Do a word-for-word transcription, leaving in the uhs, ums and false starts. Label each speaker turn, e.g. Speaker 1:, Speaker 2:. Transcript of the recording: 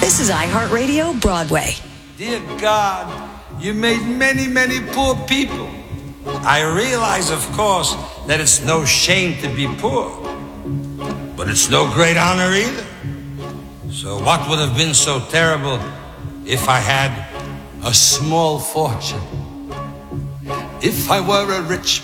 Speaker 1: This is iHeartRadio Broadway.
Speaker 2: Dear God, you made many, many poor people. I realize, of course, that it's no shame to be poor, but it's no great honor either. So what would have been so terrible if I had a small fortune? If I were a rich